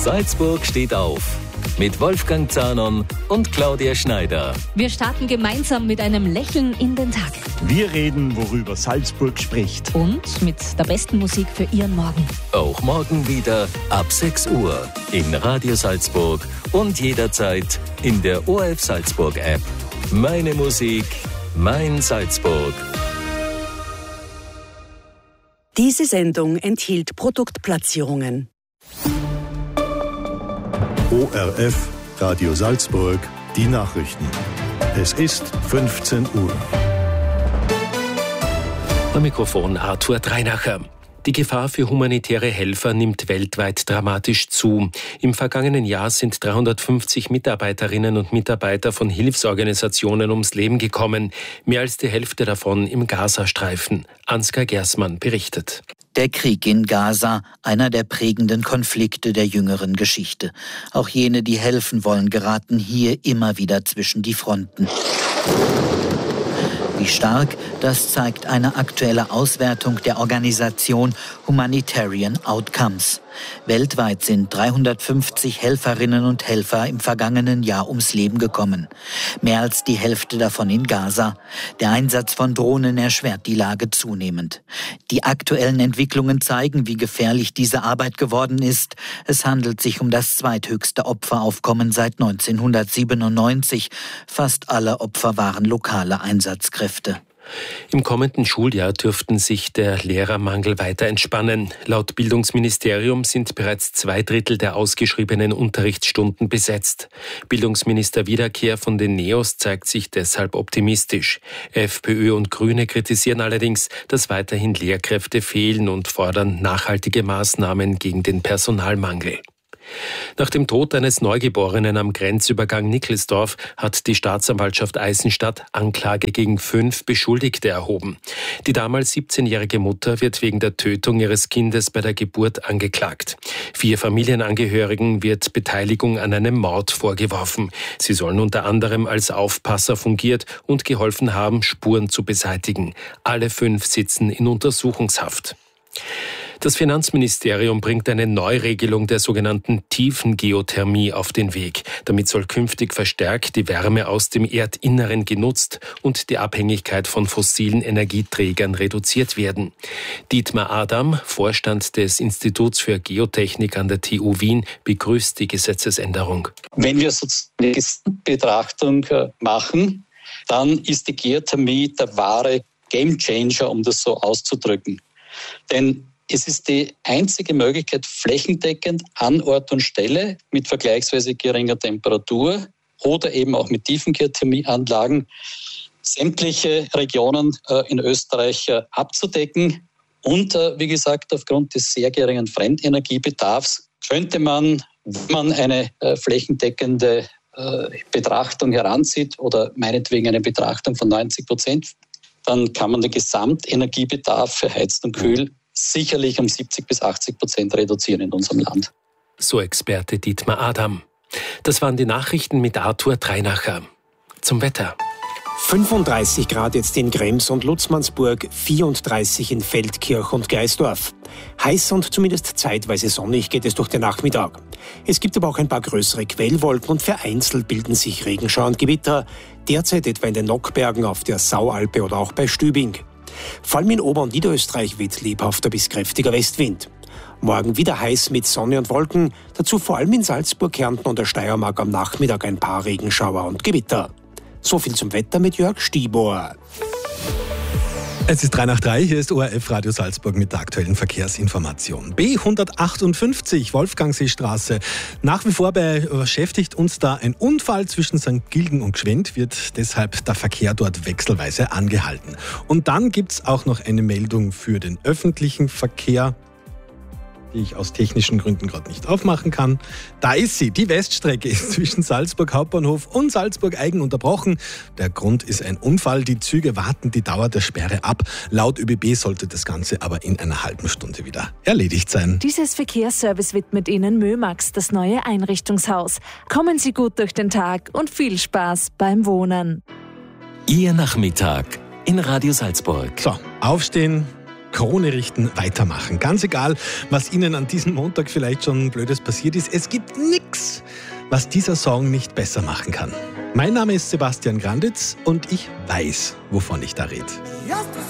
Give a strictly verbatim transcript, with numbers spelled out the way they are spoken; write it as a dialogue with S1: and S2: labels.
S1: Salzburg steht auf. Mit Wolfgang Zahnon und Claudia Schneider.
S2: Wir starten gemeinsam mit einem Lächeln in den Tag.
S3: Wir reden, worüber Salzburg spricht.
S2: Und mit der besten Musik für Ihren Morgen.
S1: Auch morgen wieder ab sechs Uhr in Radio Salzburg und jederzeit in der O R F Salzburg App. Meine Musik, mein Salzburg.
S4: Diese Sendung enthielt Produktplatzierungen.
S5: O R F, Radio Salzburg, die Nachrichten. Es ist fünfzehn Uhr.
S6: Am Mikrofon Arthur Dreinacher. Die Gefahr für humanitäre Helfer nimmt weltweit dramatisch zu. Im vergangenen Jahr sind dreihundertfünfzig Mitarbeiterinnen und Mitarbeiter von Hilfsorganisationen ums Leben gekommen. Mehr als die Hälfte davon im Gazastreifen. Ansgar Gersmann berichtet.
S7: Der Krieg in Gaza, einer der prägenden Konflikte der jüngeren Geschichte. Auch jene, die helfen wollen, geraten hier immer wieder zwischen die Fronten. Wie stark, das zeigt eine aktuelle Auswertung der Organisation Humanitarian Outcomes. Weltweit sind dreihundertfünfzig Helferinnen und Helfer im vergangenen Jahr ums Leben gekommen. Mehr als die Hälfte davon in Gaza. Der Einsatz von Drohnen erschwert die Lage zunehmend. Die aktuellen Entwicklungen zeigen, wie gefährlich diese Arbeit geworden ist. Es handelt sich um das zweithöchste Opferaufkommen seit neunzehnhundertsiebenundneunzig. Fast alle Opfer waren lokale Einsatzkräfte.
S6: Im kommenden Schuljahr dürften sich der Lehrermangel weiter entspannen. Laut Bildungsministerium sind bereits zwei Drittel der ausgeschriebenen Unterrichtsstunden besetzt. Bildungsminister Wiederkehr von den Neos zeigt sich deshalb optimistisch. FPÖ und Grüne kritisieren allerdings, dass weiterhin Lehrkräfte fehlen und fordern nachhaltige Maßnahmen gegen den Personalmangel. Nach dem Tod eines Neugeborenen am Grenzübergang Nickelsdorf hat die Staatsanwaltschaft Eisenstadt Anklage gegen fünf Beschuldigte erhoben. Die damals siebzehnjährige Mutter wird wegen der Tötung ihres Kindes bei der Geburt angeklagt. Vier Familienangehörigen wird Beteiligung an einem Mord vorgeworfen. Sie sollen unter anderem als Aufpasser fungiert und geholfen haben, Spuren zu beseitigen. Alle fünf sitzen in Untersuchungshaft. Das Finanzministerium bringt eine Neuregelung der sogenannten Tiefengeothermie auf den Weg. Damit soll künftig verstärkt die Wärme aus dem Erdinneren genutzt und die Abhängigkeit von fossilen Energieträgern reduziert werden. Dietmar Adam, Vorstand des Instituts für Geotechnik an der T U Wien, begrüßt die Gesetzesänderung.
S8: Wenn wir sozusagen eine Gesamtbetrachtung machen, dann ist die Geothermie der wahre Gamechanger, um das so auszudrücken. Denn es ist die einzige Möglichkeit, flächendeckend an Ort und Stelle mit vergleichsweise geringer Temperatur oder eben auch mit Tiefengeothermieanlagen sämtliche Regionen äh, in Österreich äh, abzudecken. Und äh, wie gesagt, aufgrund des sehr geringen Fremdenergiebedarfs könnte man, wenn man eine äh, flächendeckende äh, Betrachtung heranzieht oder meinetwegen eine Betrachtung von neunzig Prozent, dann kann man den Gesamtenergiebedarf für Heizen und Kühl sicherlich um siebzig bis achtzig Prozent reduzieren in unserem Land.
S6: So Experte Dietmar Adam. Das waren die Nachrichten mit Arthur Dreinacher. Zum Wetter.
S9: fünfunddreißig Grad jetzt in Krems und Lutzmannsburg, vierunddreißig in Feldkirch und Geisdorf. Heiß und zumindest zeitweise sonnig geht es durch den Nachmittag. Es gibt aber auch ein paar größere Quellwolken und vereinzelt bilden sich Regenschauer und Gewitter, derzeit etwa in den Nockbergen, auf der Saualpe oder auch bei Stübing. Vor allem in Ober- und Niederösterreich weht lebhafter bis kräftiger Westwind. Morgen wieder heiß mit Sonne und Wolken, dazu vor allem in Salzburg, Kärnten und der Steiermark am Nachmittag ein paar Regenschauer und Gewitter. So viel zum Wetter mit Jörg Stibor.
S10: Es ist drei nach drei, hier ist O R F Radio Salzburg mit der aktuellen Verkehrsinformation. B hundertachtundfünfzig, Wolfgangseestraße. Nach wie vor beschäftigt uns da ein Unfall zwischen Sankt Gilgen und Gschwend, wird deshalb der Verkehr dort wechselweise angehalten. Und dann gibt es auch noch eine Meldung für den öffentlichen Verkehr, die ich aus technischen Gründen gerade nicht aufmachen kann. Da ist sie. Die Weststrecke ist zwischen Salzburg Hauptbahnhof und Salzburg Eigen unterbrochen. Der Grund ist ein Unfall. Die Züge warten die Dauer der Sperre ab. Laut Ö B B sollte das Ganze aber in einer halben Stunde wieder erledigt sein.
S11: Dieses Verkehrsservice widmet Ihnen Mömax, das neue Einrichtungshaus. Kommen Sie gut durch den Tag und viel Spaß beim Wohnen.
S1: Ihr Nachmittag in Radio Salzburg.
S10: So, aufstehen, Krone richten, weitermachen. Ganz egal, was Ihnen an diesem Montag vielleicht schon Blödes passiert ist. Es gibt nichts, was dieser Song nicht besser machen kann. Mein Name ist Sebastian Granditz und ich weiß, wovon ich da rede.